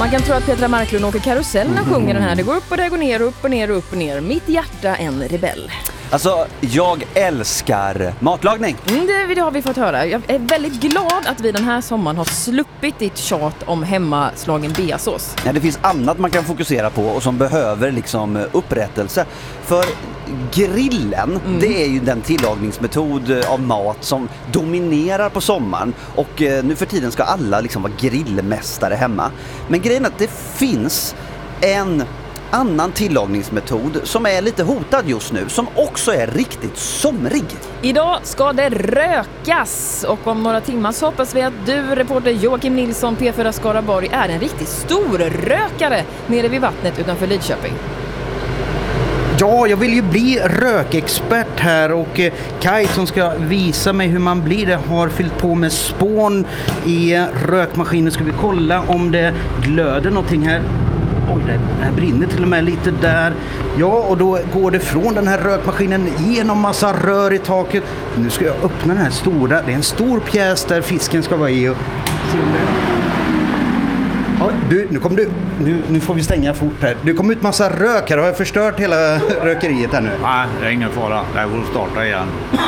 Man kan tro att Petra Marklund åker karusell när sjunger den här. Det går upp och det går ner, upp och ner, upp och ner. Mitt hjärta en rebell. Alltså, jag älskar matlagning. Det har vi fått höra. Jag är väldigt glad att vi den här sommaren har sluppit ditt tjat om hemmaslagen beasås. Ja, det finns annat man kan fokusera på och som behöver liksom upprättelse. För grillen, det är ju den tillagningsmetod av mat som dominerar på sommaren. Och nu för tiden ska alla liksom vara grillmästare hemma. Men grejen är att det finns en annan tillagningsmetod som är lite hotad just nu, som också är riktigt somrig. Idag ska det rökas och om några timmar så hoppas vi att du, reporter Joakim Nilsson, P4 Skaraborg, är en riktigt stor rökare nere vid vattnet utanför Lidköping. Ja, jag vill ju bli rökexpert här och Kai som ska visa mig hur man blir det har fyllt på med spån i rökmaskinen. Ska vi kolla om det glöder någonting här. Oj, det här brinner till och med lite där. Ja, och då går det från den här rökmaskinen genom massa rör i taket. Nu ska jag öppna den här stora. Det är en stor pjäs där fisken ska vara i. Och se om det... Ja, nu kom du. Nu får vi stänga fort här. Det kom ut massa rök här. Har jag förstört hela rökeriet här nu? Nej, det är ingen fara. Det går att starta igen.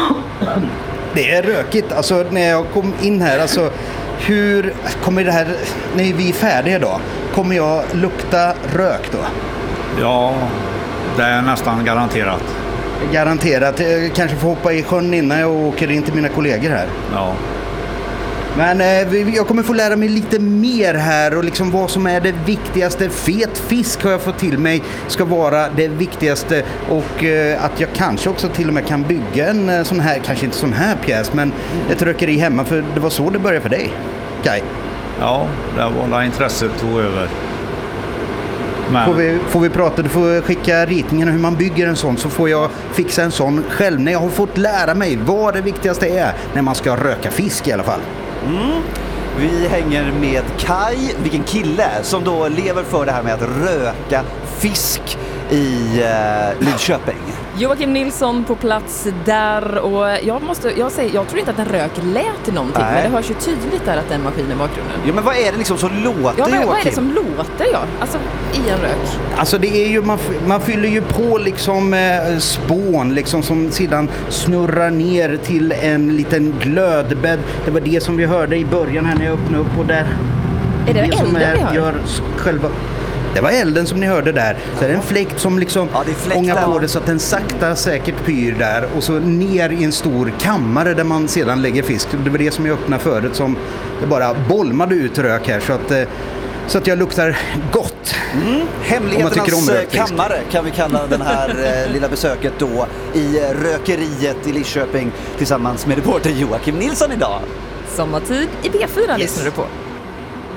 Det är rökigt. Alltså när jag kom in här, alltså hur kommer det här, när vi är färdiga då, kommer jag lukta rök då? Ja, det är nästan garanterat. Garanterat. Jag kanske får hoppa i sjön innan jag åker in till mina kollegor här. Ja. Men jag kommer få lära mig lite mer här och liksom vad som är det viktigaste. Fet fisk har jag fått till mig ska vara det viktigaste och att jag kanske också till och med kan bygga en sån här, kanske inte sån här pjäs, men ett rökeri hemma, för det var så det började för dig, Kai. Ja, det var där intresset tog över. Men... Får vi prata, du får skicka ritningen hur man bygger en sån, så får jag fixa en sån själv när jag har fått lära mig vad det viktigaste är när man ska röka fisk i alla fall. Vi hänger med Kai, vilken kille som då lever för det här med att röka fisk i Lidköping. Joakim Nilsson på plats där och jag tror inte att den rök lät någonting. Nej. Men det hörs ju tydligt där att den maskinen är bakgrunden. Ja, men vad är det liksom som låter, Joakim? Ja, vad är det som låter, alltså i en rök? Alltså det är ju, man fyller ju på liksom spån liksom som sedan snurrar ner till en liten glödbädd. Det var det som vi hörde i början här när jag öppnade upp, och där är det elden vi hör? Gör själva. Det var elden som ni hörde där. Så är det en fläkt som liksom ångar på det så att den sakta säkert pyr där. Och så ner i en stor kammare där man sedan lägger fisk. Det var det som jag öppnade förut, som det bara bolmade ut rök här. Så att jag luktar gott. Hemligheternas kammare kan vi kalla den här lilla besöket då i rökeriet i Lidköping tillsammans med reporter Joakim Nilsson idag. Sommartid i B4 lyssnar du på.